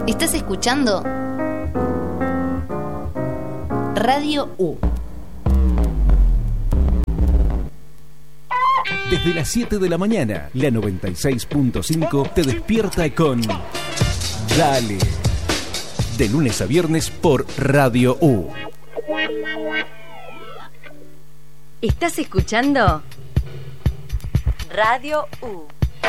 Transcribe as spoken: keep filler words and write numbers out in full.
¿Estás escuchando? Radio U. Desde las siete de la mañana, la noventa y seis punto cinco te despierta con Dale. De lunes a viernes por Radio U. ¿Estás escuchando? Radio U.